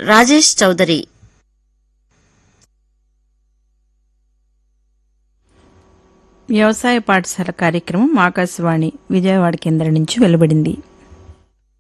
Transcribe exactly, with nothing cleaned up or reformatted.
రాజేష్ చౌదరి. వ్యవసాయ పాఠశాల కార్యక్రమం ఆకాశవాణి విజయవాడ కేంద్రం నుంచి వెలువడింది.